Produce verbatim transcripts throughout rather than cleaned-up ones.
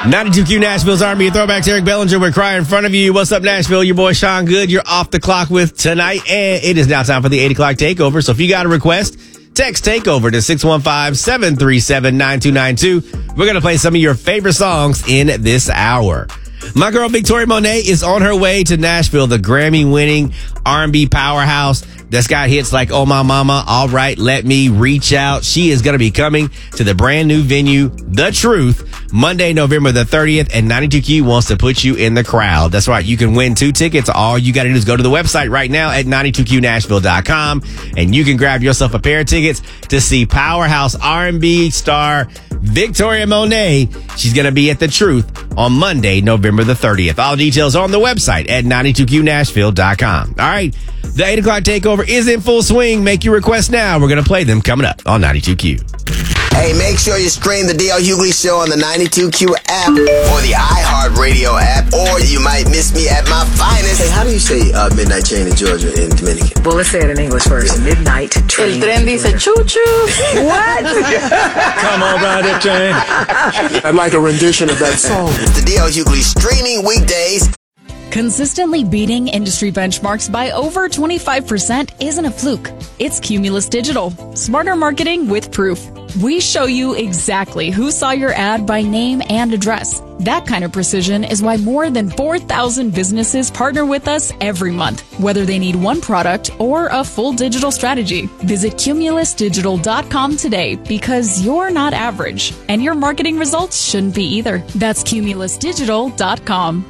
ninety-two Q Nashville's Army of Throwbacks. Eric Bellinger, we're crying in front of you. What's up, Nashville? Your boy Sean Good. You're off the clock with tonight, and it is now time for the eight o'clock takeover. So if you got a request, text takeover to six one five, seven three seven, nine two nine two. We're going to play some of your favorite songs in this hour. My girl Victoria Monet is on her way to Nashville, the Grammy-winning R and B powerhouse that's got hits like Oh My Mama, All Right, Let Me, Reach Out. She is going to be coming to the brand new venue, The Truth, Monday, November the thirtieth, and ninety-two Q wants to put you in the crowd. That's right. You can win two tickets. All you got to do is go to the website right now at ninety-two Q nashville dot com, and you can grab yourself a pair of tickets to see powerhouse R and B star Victoria Monet. She's going to be at The Truth on Monday, November the thirtieth. All details on the website at ninety-two Q nashville dot com. All right. The eight o'clock takeover is in full swing. Make your requests now. We're going to play them coming up on ninety-two Q. Hey, make sure you stream the D L Hughley Show on the ninety-two Q app or the iHeartRadio app, or you might miss me at my finest. Hey, how do you say uh, midnight train in Georgia in Dominican? Well, let's say it in English first. Yeah. Midnight train. El tren dice choo-choo. What? Come on, ride it, train. I'd like a rendition of that song. It's the D L Hughley streaming weekdays. Consistently beating industry benchmarks by over twenty-five percent isn't a fluke. It's Cumulus Digital. Smarter marketing with proof. We show you exactly who saw your ad by name and address. That kind of precision is why more than four thousand businesses partner with us every month, whether they need one product or a full digital strategy. Visit cumulus digital dot com today, because you're not average, and your marketing results shouldn't be either. That's cumulus digital dot com.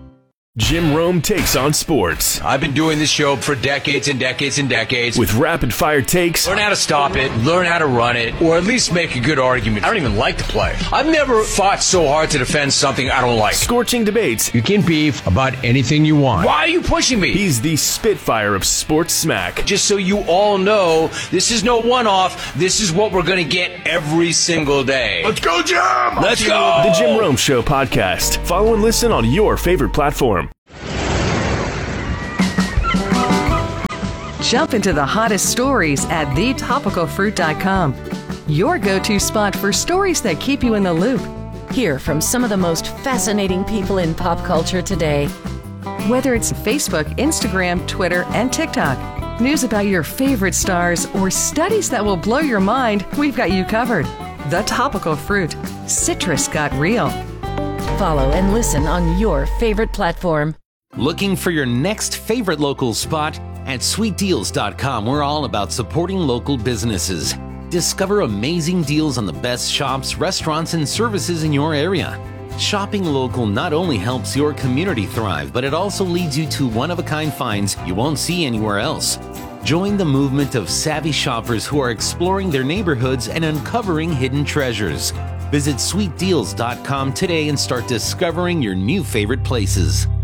Jim Rome takes on sports. I've been doing this show for decades and decades and decades. With rapid-fire takes. Learn how to stop it, learn how to run it, or at least make a good argument. I don't even like to play. I've never fought so hard to defend something I don't like. Scorching debates. You can beef about anything you want. Why are you pushing me? He's the Spitfire of sports smack. Just so you all know, this is no one-off. This is what we're going to get every single day. Let's go, Jim! Let's go! The Jim Rome Show podcast. Follow and listen on your favorite platform. Jump into the hottest stories at the topical fruit dot com. Your go-to spot for stories that keep you in the loop. Hear from some of the most fascinating people in pop culture today. Whether it's Facebook, Instagram, Twitter, and TikTok, news about your favorite stars, or studies that will blow your mind, we've got you covered. The Topical Fruit. Citrus got real. Follow and listen on your favorite platform. Looking for your next favorite local spot? At sweet deals dot com, we're all about supporting local businesses. Discover amazing deals on the best shops, restaurants, and services in your area. Shopping local not only helps your community thrive, but it also leads you to one-of-a-kind finds you won't see anywhere else. Join the movement of savvy shoppers who are exploring their neighborhoods and uncovering hidden treasures. Visit sweet deals dot com today and start discovering your new favorite places.